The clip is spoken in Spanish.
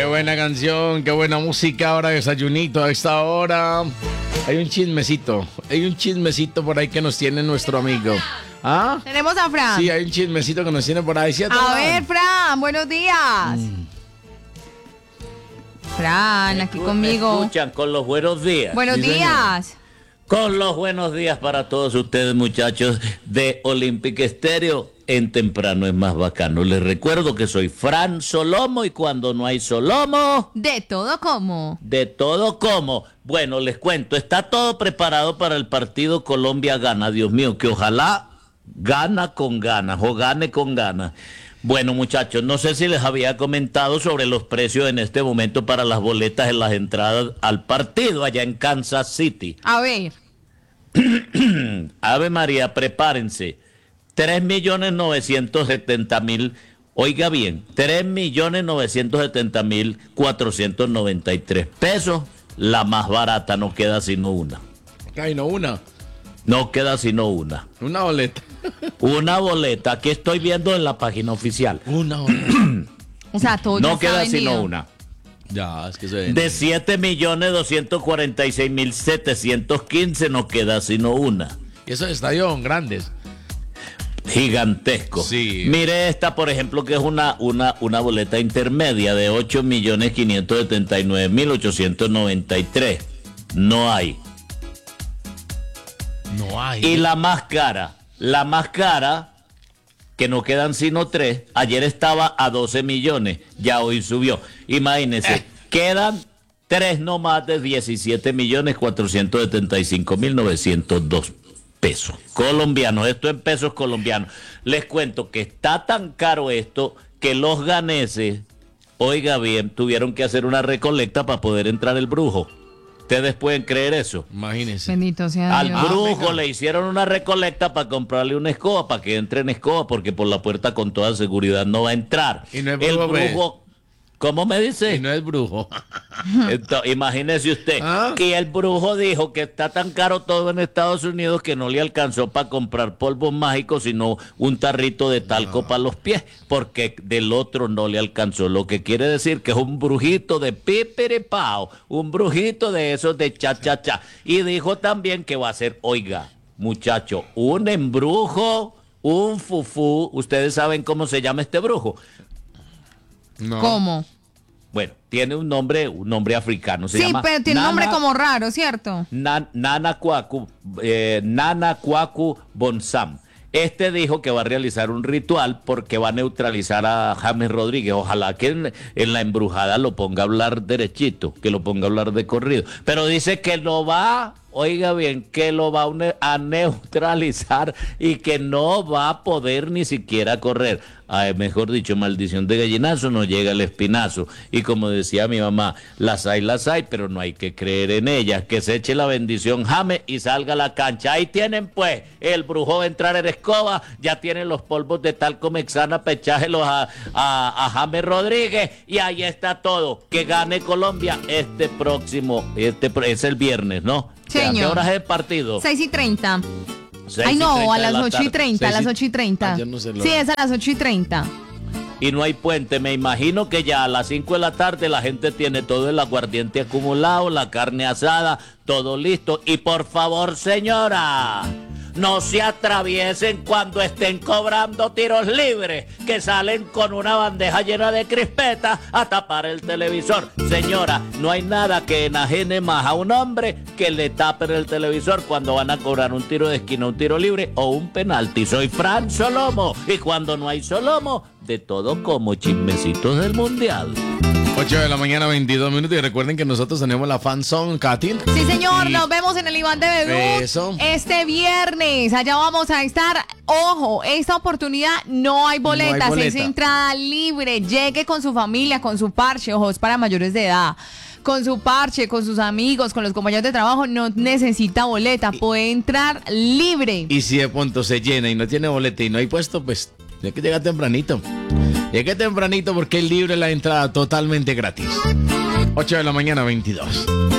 buena canción, qué buena música. Ahora desayunito a esta hora. Hay un chismecito por ahí que nos tiene nuestro amigo. ¿Ah? Tenemos a Fran. Sí, hay un chismecito que nos tiene por ahí. ¿Sí, a ver, Fran, buenos días. Fran, aquí conmigo. ¿Me escuchan con los buenos días? Buenos Sí, días. Con los buenos días para todos ustedes, muchachos de Olympic Stereo. En temprano es más bacano. Les recuerdo que soy Fran Solomo y cuando no hay Solomo, De todo como. de todo como. Bueno, les cuento, está todo preparado para el partido Colombia-Gana. Dios mío, que ojalá gana con ganas o gane con ganas. Bueno, muchachos, no sé si les había comentado sobre los precios en este momento para las boletas en las entradas al partido allá en Kansas City. A ver. Ave María, prepárense. 3.970.000, oiga bien, 3.970.493 pesos. La más barata, no queda sino una. Ay, no, una boleta. Una boleta, aquí estoy viendo en la página oficial. Una boleta. O sea, todo ya No está queda vendido. sino una. Ya, es que se vende. De 7.246.715 no queda sino una. Y esos estadios grandes. Gigantesco. Sí. Mire esta, por ejemplo, que es una boleta intermedia de 8.579.893. No hay. No hay. Y la más cara, que no quedan sino 3, ayer estaba a 12 millones, ya hoy subió. Imagínense, quedan 3 nomás de 17.475.902 pesos colombianos. Esto en pesos colombianos. Les cuento que está tan caro esto que los ganeses, oiga bien, tuvieron que hacer una recolecta para poder entrar el brujo. ¿Ustedes pueden creer eso? Imagínense. Bendito sea Al Dios. brujo venga. le hicieron una recolecta para comprarle una escoba, para que entre en escoba, porque por la puerta con toda seguridad no va a entrar. Y no es el brujo, brujo, ¿cómo me dice? Y no es brujo. Entonces, imagínese usted ¿Ah? que el brujo dijo que está tan caro todo en Estados Unidos que no le alcanzó para comprar polvos mágicos, sino un tarrito de talco para los pies, porque del otro no le alcanzó. Lo que quiere decir que es un brujito de pipiripao, un brujito de esos de cha-cha-cha. Y dijo también que va a ser, oiga, muchacho, un embrujo, un fufú. ¿Ustedes saben cómo se llama este brujo? No. ¿Cómo? Bueno, tiene un nombre africano. Se Sí, llama pero tiene un nombre Nana- como raro, ¿cierto? Nana Kwaku Bonsam. Este dijo que va a realizar un ritual porque va a neutralizar a James Rodríguez. Ojalá que en la embrujada lo ponga a hablar derechito, que lo ponga a hablar de corrido. Pero dice que lo va, oiga bien, que lo va a neutralizar y que no va a poder ni siquiera correr. Ay, mejor dicho, maldición de gallinazo, no llega el espinazo. Y como decía mi mamá, las hay, pero no hay que creer en ellas. Que se eche la bendición James y salga a la cancha. Ahí tienen pues, el brujo va a entrar en escoba, ya tienen los polvos de talco mexana, pechájelos a James Rodríguez y ahí está todo. Que gane Colombia es el viernes, ¿no? Señor. ¿A qué horas es el partido? 6:30. 6:30 Ay, no, a de las la 8:30, a las 8:30. Ayer no se lo- Sí, es a las 8:30. Y no hay puente. Me imagino que ya a las 5 de la tarde la gente tiene todo el aguardiente acumulado, la carne asada, todo listo. Y por favor, señora, no se atraviesen cuando estén cobrando tiros libres, que salen con una bandeja llena de crispetas a tapar el televisor. Señora, no hay nada que enajene más a un hombre que le tapen el televisor cuando van a cobrar un tiro de esquina, un tiro libre o un penalti. Soy Fran Solomo y cuando no hay Solomo, de todo como chismecitos del mundial. 8 de la mañana, 22 minutos. Y recuerden que nosotros tenemos la fan zone, Katy. Sí, señor, Y- nos vemos en el Iván de Bedú Eso. este viernes. Allá vamos a estar. Ojo, esta oportunidad no hay boletas, boleta. es entrada libre. Llegue con su familia, con su parche. Ojo, es para mayores de edad. Con su parche, con sus amigos, con los compañeros de trabajo, no necesita boleta, puede entrar libre. Y si de pronto se llena y no tiene boleta y no hay puesto, pues hay que llegar tempranito. Llegue tempranito porque es libre la entrada, totalmente gratis. 8 de la mañana, 22.